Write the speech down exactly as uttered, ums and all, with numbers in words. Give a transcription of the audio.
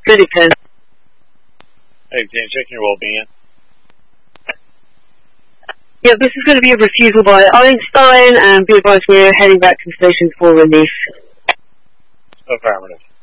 Good, ten. Hey, can you check your well-being? Yep, this is going to be a refusal by Einstein, and be advised we're heading back to the station for relief. Affirmative.